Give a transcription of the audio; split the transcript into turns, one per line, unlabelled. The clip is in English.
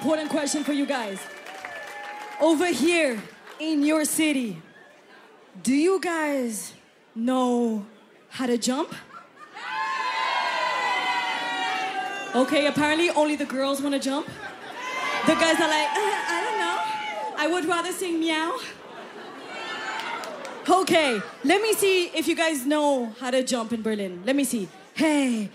important question for you guys. Over here in your city, do you guys know how to jump? Okay, apparently only the girls want to jump. The guys are like, I don't know. I would rather sing meow. Okay, let me see if you guys know how to jump in Berlin. Let me see. Hey,